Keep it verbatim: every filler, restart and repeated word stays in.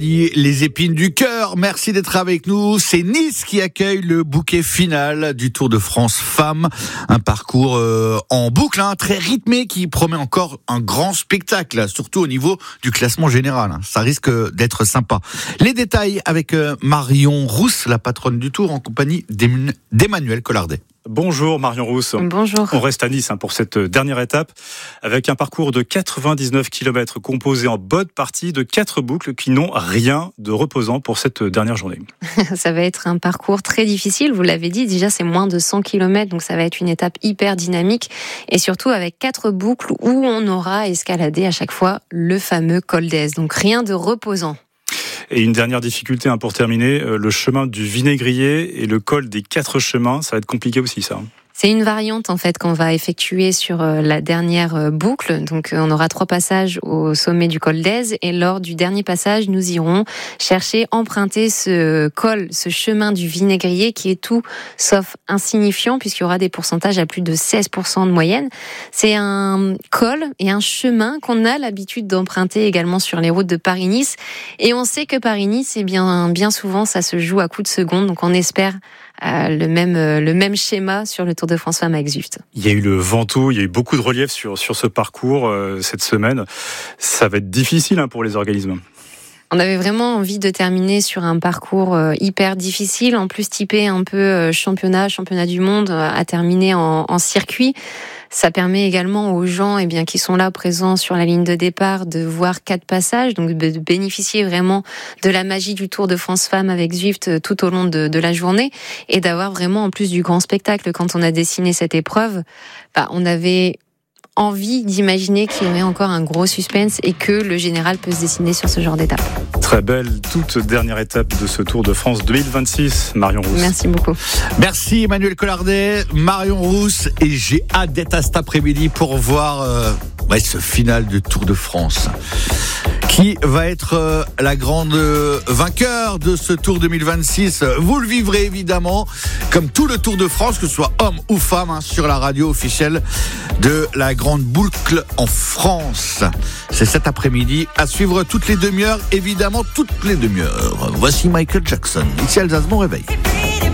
Les épines du cœur, merci d'être avec nous. C'est Nice qui accueille le bouquet final du Tour de France Femmes. Un parcours euh, en boucle, hein, très rythmé, qui promet encore un grand spectacle, surtout au niveau du classement général. Ça risque d'être sympa. Les détails avec euh, Marion Rousse, la patronne du Tour, en compagnie d'Emmanuel Collardet. Bonjour Marion Rousse. Bonjour. On reste à Nice hein, pour cette dernière étape avec un parcours de quatre-vingt-dix-neuf kilomètres composé en bonne partie de quatre boucles qui n'ont rien de reposant pour cette dernière journée. Ça va être un parcours très difficile, vous l'avez dit, déjà c'est moins de cent kilomètres, donc ça va être une étape hyper dynamique et surtout avec quatre boucles où on aura escaladé à chaque fois le fameux col d'Èze, donc rien de reposant. Et une dernière difficulté hein, pour terminer, le chemin du Vinaigrier et le col des Quatre Chemins, ça va être compliqué aussi ça. C'est une variante en fait qu'on va effectuer sur la dernière boucle. Donc on aura trois passages au sommet du col d'Èze et lors du dernier passage, nous irons chercher, emprunter ce col, ce chemin du Vinaigrier qui est tout sauf insignifiant puisqu'il y aura des pourcentages à plus de seize pour cent de moyenne. C'est un col et un chemin qu'on a l'habitude d'emprunter également sur les routes de Paris-Nice. Et on sait que Paris-Nice, eh bien, bien souvent, ça se joue à coups de seconde. Donc on espère euh, le même, euh, le même schéma sur le Tour de France Femmes avec Zwift. Il y a eu le Ventoux, il y a eu beaucoup de relief sur, sur ce parcours euh, cette semaine. Ça va être difficile hein, pour les organismes. On avait vraiment envie de terminer sur un parcours euh, hyper difficile, en plus typé un peu euh, championnat, championnat du monde, euh, à terminer en, en circuit. Ça permet également aux gens eh bien, qui sont là présents sur la ligne de départ de voir quatre passages, donc de bénéficier vraiment de la magie du Tour de France Femmes avec Zwift tout au long de, de la journée et d'avoir vraiment en plus du grand spectacle. Quand on a dessiné cette épreuve, bah, on avait envie d'imaginer qu'il y aurait encore un gros suspense et que le général peut se dessiner sur ce genre d'étape. Très belle toute dernière étape de ce Tour de France deux mille vingt-six, Marion Rousse. Merci beaucoup. Merci Emmanuel Collardet, Marion Rousse, et j'ai hâte d'être à cet après-midi pour voir euh, ouais, ce final de Tour de France. Qui va être euh, la grande euh, vainqueur de ce Tour deux mille vingt-six? Vous le vivrez évidemment, comme tout le Tour de France, que ce soit homme ou femme, hein, sur la radio officielle de la grande boucle en France. C'est cet après-midi, à suivre toutes les demi-heures, évidemment toutes les demi-heures. Voici Michael Jackson, ici Alsace, bon réveil.